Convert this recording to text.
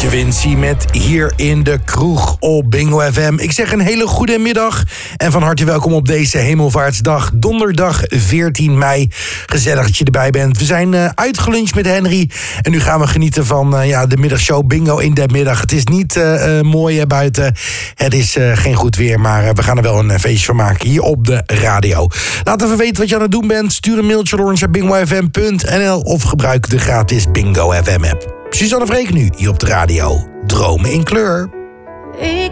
Vinci met Hier in de Kroeg op Bingo FM. Ik zeg een hele goede middag en van harte welkom op deze Hemelvaartsdag, donderdag 14 mei. Gezellig dat je erbij bent. We zijn uitgeluncht met Henry en nu gaan we genieten van de middagshow Bingo in de middag. Het is niet mooi buiten, het is geen goed weer, maar we gaan er wel een feestje van maken hier op de radio. Laat even weten wat je aan het doen bent. Stuur een mailtje naar bingofm.nl of gebruik de gratis Bingo FM app. Suzanne Freek nu, hier op de radio. Dromen in kleur. Ik